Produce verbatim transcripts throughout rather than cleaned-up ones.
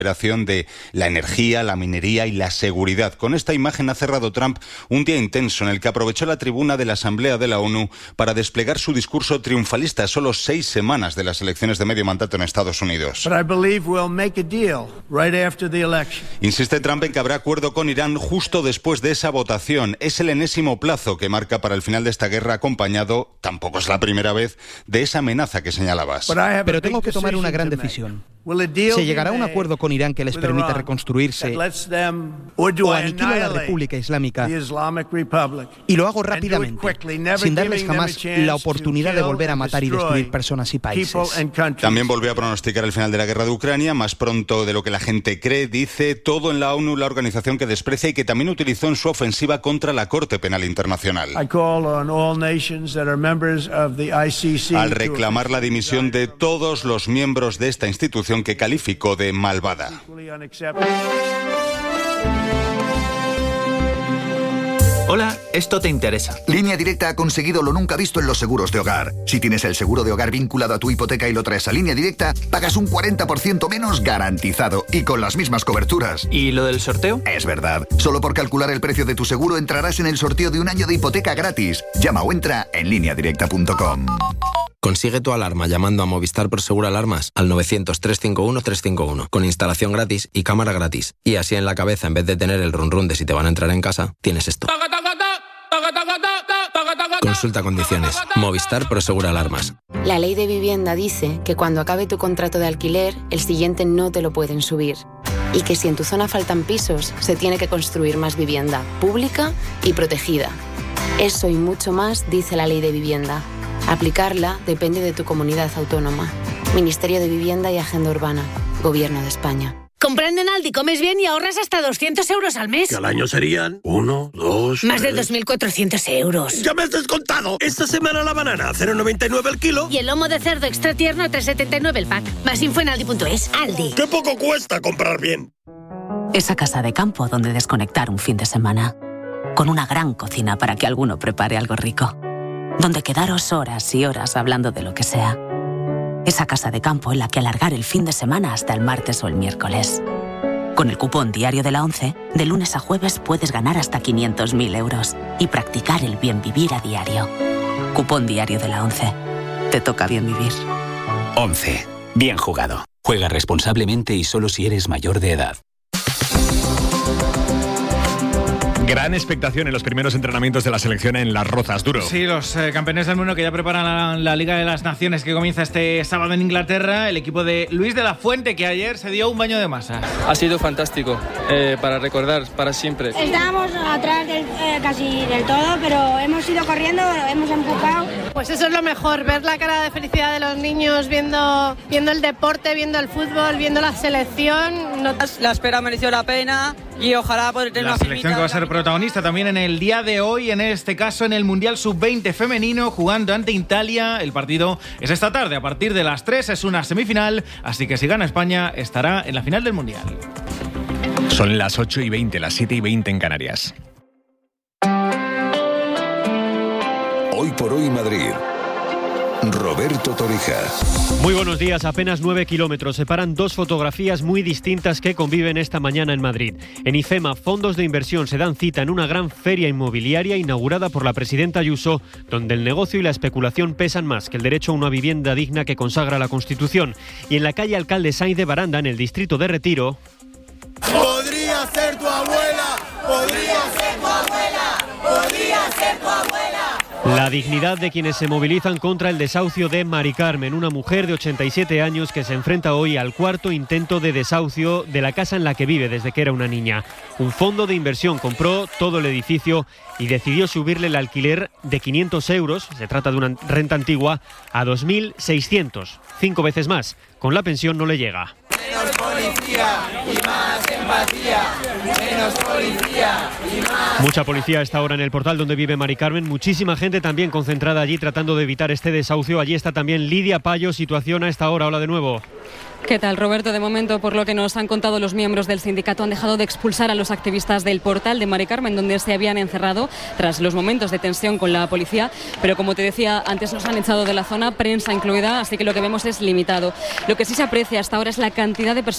de la energía, la minería y la seguridad. Con esta imagen ha cerrado Trump un día intenso en el que aprovechó la tribuna de la Asamblea de la ONU para desplegar su discurso triunfalista a solo seis semanas de las elecciones de medio mandato en Estados Unidos. Insiste Trump en que habrá acuerdo con Irán justo después de esa votación. Es el enésimo plazo que marca para el final de esta guerra, acompañado, tampoco es la primera vez, de esa amenaza que señalabas. Pero tengo que tomar una gran decisión. ¿Se llegará a un acuerdo con Irán que les permita reconstruirse o aniquila la República Islámica? Y lo hago rápidamente, sin darles jamás la oportunidad de volver a matar y destruir personas y países. También volvió a pronosticar el final de la guerra de Ucrania, más pronto de lo que la gente cree, dice, todo en la ONU, la organización que desprecia y que también utilizó en su ofensiva contra la Corte Penal Internacional. Al reclamar la dimisión de todos los miembros de esta institución que calificó de malvada. Hola, esto te interesa. Línea Directa ha conseguido lo nunca visto en los seguros de hogar. Si tienes el seguro de hogar vinculado a tu hipoteca y lo traes a Línea Directa, pagas un cuarenta por ciento menos garantizado y con las mismas coberturas. ¿Y lo del sorteo? Es verdad. Solo por calcular el precio de tu seguro entrarás en el sorteo de un año de hipoteca gratis. Llama o entra en línea directa punto com. Consigue tu alarma llamando a Movistar Prosegur Alarmas al novecientos, trescientos cincuenta y uno, trescientos cincuenta y uno, con instalación gratis y cámara gratis. Y así en la cabeza, en vez de tener el run run de si te van a entrar en casa, tienes esto. Consulta condiciones. Movistar Prosegur Alarmas. La ley de vivienda dice que cuando acabe tu contrato de alquiler, el siguiente no te lo pueden subir. Y que si en tu zona faltan pisos, se tiene que construir más vivienda, pública y protegida. Eso y mucho más dice la ley de vivienda. Aplicarla depende de tu comunidad autónoma. Ministerio de Vivienda y Agenda Urbana. Gobierno de España. Comprando en Aldi comes bien y ahorras hasta doscientos euros al mes. Que al año serían uno, dos... Más tres... de dos mil cuatrocientos euros. ¡Ya me has descontado! Esta semana la banana, cero coma noventa y nueve el kilo. Y el lomo de cerdo extra tierno, tres coma setenta y nueve el pack. Más info en aldi punto es. Aldi. ¡Qué poco cuesta comprar bien! Esa casa de campo donde desconectar un fin de semana. Con una gran cocina para que alguno prepare algo rico. Donde quedaros horas y horas hablando de lo que sea. Esa casa de campo en la que alargar el fin de semana hasta el martes o el miércoles. Con el cupón diario de la ONCE, de lunes a jueves puedes ganar hasta quinientos mil euros y practicar el bien vivir a diario. Cupón diario de la ONCE. Te toca bien vivir. ONCE. Bien jugado. Juega responsablemente y solo si eres mayor de edad. Gran expectación en los primeros entrenamientos de la selección en Las Rozas, Duro. Sí, los eh, campeones del mundo que ya preparan la, la Liga de las Naciones que comienza este sábado en Inglaterra. El equipo de Luis de la Fuente, que ayer se dio un baño de masa. Ha sido fantástico, eh, para recordar, para siempre. Estábamos atrás del, eh, casi del todo, pero hemos ido corriendo, hemos empujado. Pues eso es lo mejor, ver la cara de felicidad de los niños viendo, viendo el deporte, viendo el fútbol, viendo la selección. No... La espera mereció la pena y ojalá poder tener la una selección que va a ser protagonista también en el día de hoy, en este caso en el Mundial sub veinte femenino, jugando ante Italia. El partido es esta tarde, a partir de las tres, es una semifinal, así que si gana España estará en la final del Mundial. Son las ocho y veinte, las siete y veinte en Canarias. Hoy por hoy Madrid. Roberto Torija. Muy buenos días. Apenas nueve kilómetros separan dos fotografías muy distintas que conviven esta mañana en Madrid. En IFEMA, fondos de inversión se dan cita en una gran feria inmobiliaria inaugurada por la presidenta Ayuso, donde el negocio y la especulación pesan más que el derecho a una vivienda digna que consagra la Constitución. Y en la calle Alcalde Sainz de Baranda, en el distrito de Retiro... Podría ser tu abuela, podría ser tu abuela, podría ser tu abuela. La dignidad de quienes se movilizan contra el desahucio de Mari Carmen, una mujer de ochenta y siete años que se enfrenta hoy al cuarto intento de desahucio de la casa en la que vive desde que era una niña. Un fondo de inversión compró todo el edificio y decidió subirle el alquiler de quinientos euros, se trata de una renta antigua, a dos mil seiscientos, cinco veces más. Con la pensión no le llega. Menos policía y más empatía. Menos policía y más... Mucha policía a esta hora en el portal donde vive Mari Carmen. Muchísima gente también concentrada allí tratando de evitar este desahucio. Allí está también Lidia Payo. Situación a esta hora. Hola de nuevo. ¿Qué tal, Roberto? De momento, por lo que nos han contado los miembros del sindicato, han dejado de expulsar a los activistas del portal de Mari Carmen, donde se habían encerrado tras los momentos de tensión con la policía. Pero como te decía, antes nos han echado de la zona, prensa incluida, así que lo que vemos es limitado. Lo que sí se aprecia hasta ahora es la cantidad de personas que se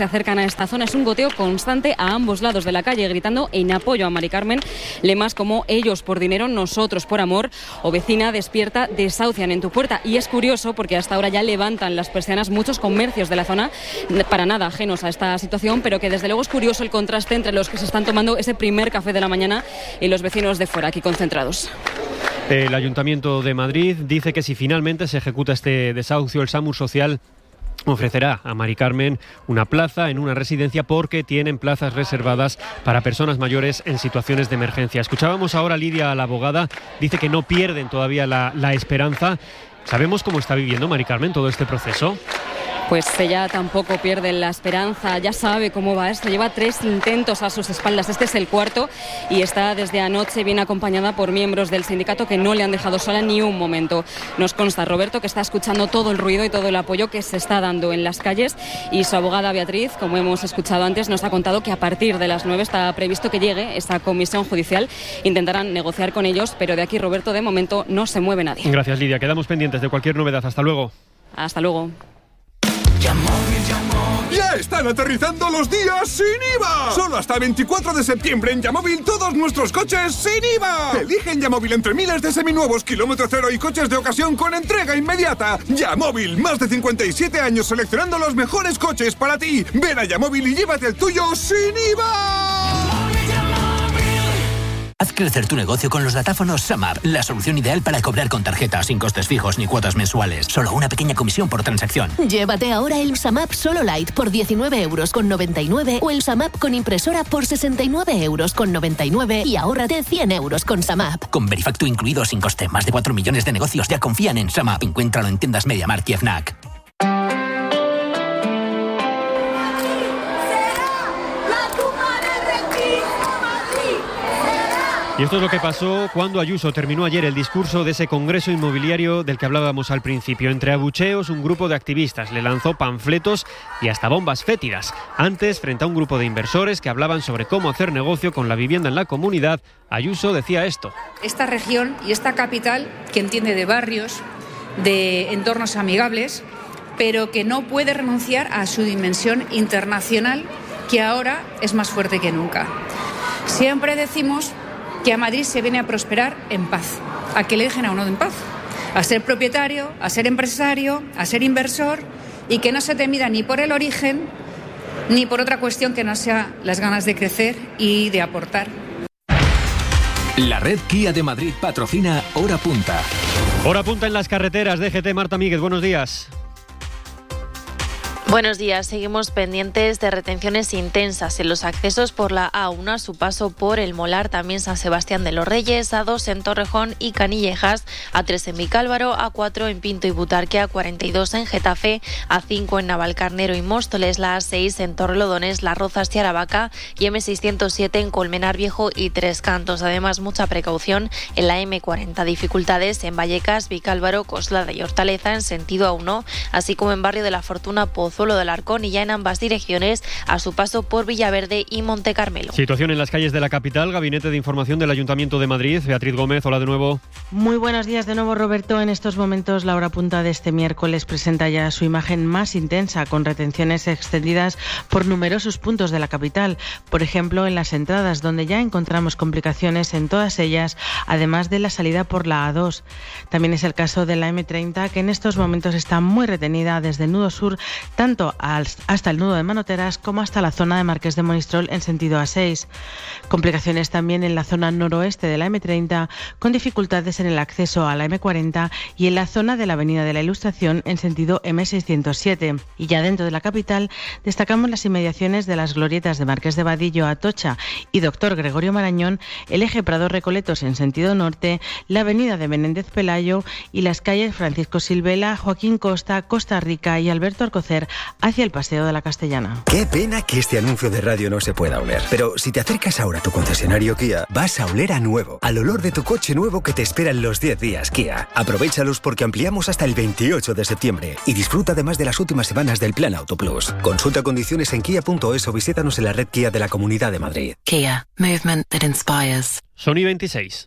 se acercan a esta zona. Es un goteo constante a ambos lados de la calle, gritando en apoyo a Mari Carmen lemas como ellos por dinero, nosotros por amor o vecina despierta, desahucian en tu puerta. Y es curioso porque hasta ahora ya levantan las persianas muchos comercios de la zona, para nada ajenos a esta situación, pero que desde luego es curioso el contraste entre los que se están tomando ese primer café de la mañana y los vecinos de fuera aquí concentrados. El Ayuntamiento de Madrid dice que si finalmente se ejecuta este desahucio, el SAMUR Social ofrecerá a Mari Carmen una plaza en una residencia porque tienen plazas reservadas para personas mayores en situaciones de emergencia. Escuchábamos ahora a Lidia, la abogada, dice que no pierden todavía la, la esperanza. ¿Sabemos cómo está viviendo Mari Carmen todo este proceso? Pues ella tampoco pierde la esperanza, ya sabe cómo va esto, lleva tres intentos a sus espaldas, este es el cuarto y está desde anoche bien acompañada por miembros del sindicato que no le han dejado sola ni un momento. Nos consta, Roberto, que está escuchando todo el ruido y todo el apoyo que se está dando en las calles y su abogada Beatriz, como hemos escuchado antes, nos ha contado que a partir de las nueve está previsto que llegue esa comisión judicial. Intentarán negociar con ellos, pero de aquí, Roberto, de momento no se mueve nadie. Gracias, Lidia. Quedamos pendientes de cualquier novedad. Hasta luego. Hasta luego. ¡Ya están aterrizando los días sin I V A! Solo hasta el veinticuatro de septiembre en Yamóvil todos nuestros coches sin I V A. Elige en Yamóvil entre miles de seminuevos, kilómetro cero y coches de ocasión con entrega inmediata. Yamóvil, más de cincuenta y siete años seleccionando los mejores coches para ti. Ven a Yamóvil y llévate el tuyo sin I V A. Haz crecer tu negocio con los datáfonos SumUp, la solución ideal para cobrar con tarjeta, sin costes fijos ni cuotas mensuales. Solo una pequeña comisión por transacción. Llévate ahora el SumUp Solo Lite por diecinueve euros con noventa y nueve o el SumUp con impresora por sesenta y nueve euros con noventa y nueve y ahórrate cien euros con SumUp. Con Verifactu incluido sin coste, más de cuatro millones de negocios ya confían en SumUp. Encuéntralo en tiendas MediaMarkt y Fnac. Y esto es lo que pasó cuando Ayuso terminó ayer el discurso de ese congreso inmobiliario del que hablábamos al principio. Entre abucheos, un grupo de activistas le lanzó panfletos y hasta bombas fétidas. Antes, frente a un grupo de inversores que hablaban sobre cómo hacer negocio con la vivienda en la comunidad, Ayuso decía esto. Esta región y esta capital, que entiende de barrios, de entornos amigables, pero que no puede renunciar a su dimensión internacional, que ahora es más fuerte que nunca. Siempre decimos que a Madrid se viene a prosperar en paz, a que le dejen a uno en paz, a ser propietario, a ser empresario, a ser inversor y que no se te mida ni por el origen ni por otra cuestión que no sea las ganas de crecer y de aportar. La red Kia de Madrid patrocina Hora Punta. Hora Punta en las carreteras. D G T, Marta Míguez, buenos días. Buenos días. Seguimos pendientes de retenciones intensas en los accesos por la A uno a su paso por El Molar, también San Sebastián de los Reyes, A dos en Torrejón y Canillejas, A tres en Vicálvaro, A cuatro en Pinto y Butarque, A cuarenta y dos en Getafe, A cinco en Navalcarnero y Móstoles, la A seis en Torrelodones, Las Rozas y Aravaca y M seiscientos siete en Colmenar Viejo y Tres Cantos. Además, mucha precaución en la M cuarenta. Dificultades en Vallecas, Vicálvaro, Coslada y Hortaleza en sentido A uno, así como en Barrio de la Fortuna, Pozuelo del Arcón y ya en ambas direcciones a su paso por Villaverde y Monte Carmelo. Situación en las calles de la capital. Gabinete de Información del Ayuntamiento de Madrid. Beatriz Gómez, hola de nuevo. Muy buenos días de nuevo, Roberto. En estos momentos la hora punta de este miércoles presenta ya su imagen más intensa, con retenciones extendidas por numerosos puntos de la capital. Por ejemplo, en las entradas, donde ya encontramos complicaciones en todas ellas, además de la salida por la A dos. También es el caso de la M treinta, que en estos momentos está muy retenida desde el nudo sur, tanto hasta el nudo de Manoteras como hasta la zona de Marqués de Monistrol en sentido A seis. Complicaciones también en la zona noroeste de la M treinta, con dificultades en el acceso a la M cuarenta y en la zona de la Avenida de la Ilustración en sentido M seiscientos siete. Y ya dentro de la capital destacamos las inmediaciones de las glorietas de Marqués de Vadillo, Atocha y Doctor Gregorio Marañón, el eje Prado Recoletos en sentido norte, la Avenida de Menéndez Pelayo y las calles Francisco Silvela, Joaquín Costa, Costa Rica y Alberto Alcocer hacia el Paseo de la Castellana. Qué pena que este anuncio de radio no se pueda oler. Pero si te acercas ahora a tu concesionario Kia, vas a oler a nuevo, al olor de tu coche nuevo que te espera en los diez días Kia. Aprovéchalos porque ampliamos hasta el veintiocho de septiembre y disfruta además de las últimas semanas del Plan Auto Plus. Consulta condiciones en kia punto es o visítanos en la red Kia de la Comunidad de Madrid. Kia, movement that inspires. Sony veintiséis.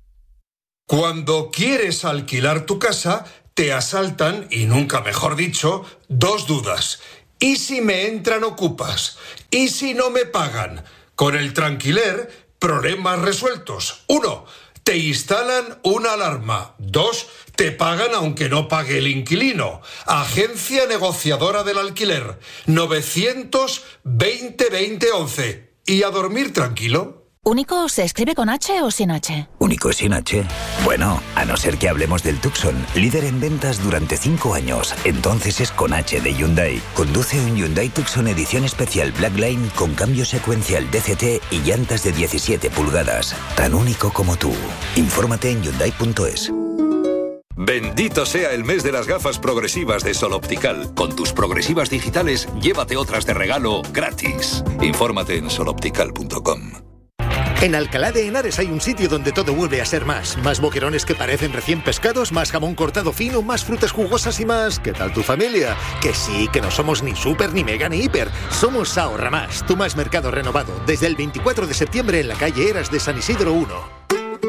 Cuando quieres alquilar tu casa, te asaltan, y nunca mejor dicho, dos dudas. ¿Y si me entran ocupas? ¿Y si no me pagan? Con el Tranquiler, problemas resueltos. Uno, te instalan una alarma. Dos, te pagan aunque no pague el inquilino. Agencia negociadora del alquiler. novecientos veinte veinte once. ¿Y a dormir tranquilo? ¿Único se escribe con H o sin H? ¿Único sin H? Bueno, a no ser que hablemos del Tucson, líder en ventas durante cinco años. Entonces es con H de Hyundai. Conduce un Hyundai Tucson edición especial Blackline con cambio secuencial D C T y llantas de diecisiete pulgadas. Tan único como tú. Infórmate en Hyundai punto es. Bendito sea el mes de las gafas progresivas de Sol Optical. Con tus progresivas digitales, llévate otras de regalo gratis. Infórmate en sol optical punto com. En Alcalá de Henares hay un sitio donde todo vuelve a ser más. Más boquerones que parecen recién pescados, más jamón cortado fino, más frutas jugosas y más... ¿Qué tal tu familia? Que sí, que no somos ni super, ni mega, ni hiper. Somos Ahorra Más, tu más mercado renovado. Desde el veinticuatro de septiembre en la calle Eras de San Isidro uno.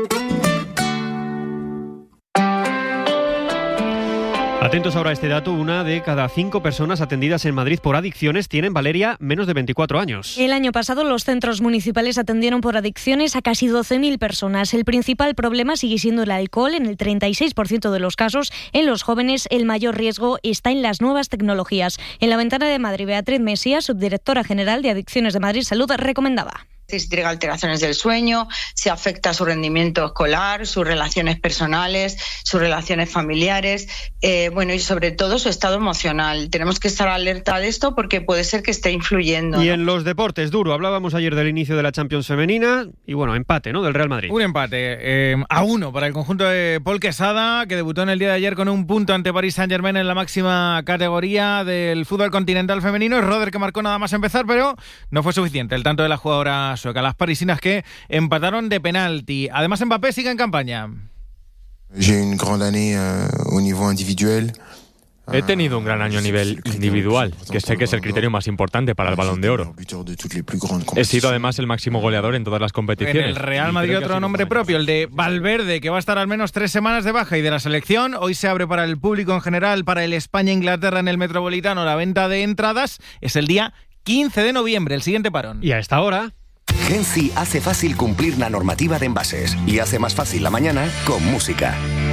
Atentos ahora a este dato, una de cada cinco personas atendidas en Madrid por adicciones tienen, Valeria, menos de veinticuatro años. El año pasado los centros municipales atendieron por adicciones a casi doce mil personas. El principal problema sigue siendo el alcohol. En el treinta y seis por ciento de los casos, en los jóvenes el mayor riesgo está en las nuevas tecnologías. En la Ventana de Madrid, Beatriz Mesías, subdirectora general de Adicciones de Madrid Salud, recomendaba. Si tiene alteraciones del sueño, si afecta su rendimiento escolar, sus relaciones personales, sus relaciones familiares, eh, bueno, y sobre todo su estado emocional. Tenemos que estar alerta de esto porque puede ser que esté influyendo, ¿no? Y en los deportes, duro, hablábamos ayer del inicio de la Champions femenina y bueno, empate, ¿no?, del Real Madrid. Un empate eh, a uno para el conjunto de Paul Quesada, que debutó en el día de ayer con un punto ante Paris Saint-Germain en la máxima categoría del fútbol continental femenino. Es Roder que marcó nada más empezar, pero no fue suficiente el tanto de la jugadora sueca. Las parisinas que empataron de penalti. Además, Mbappé sigue en campaña. He tenido un gran año a nivel individual, que sé que es el criterio más importante para el Balón de Oro. He sido además el máximo goleador en todas las competiciones. En el Real Madrid otro nombre propio, el de Valverde, que va a estar al menos tres semanas de baja, y de la selección. Hoy se abre para el público en general, para el España-Inglaterra en el Metropolitano, la venta de entradas. Es el día quince de noviembre, el siguiente parón. Y a esta hora... Genci hace fácil cumplir la normativa de envases y hace más fácil la mañana con música.